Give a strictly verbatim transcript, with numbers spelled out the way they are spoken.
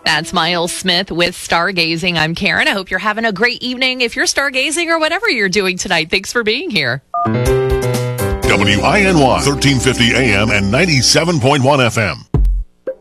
That's Miles Smith with Stargazing. I'm Karen. I hope you're having a great evening. If you're stargazing or whatever you're doing tonight, thanks for being here. W I N Y, thirteen fifty A M and ninety-seven point one F M.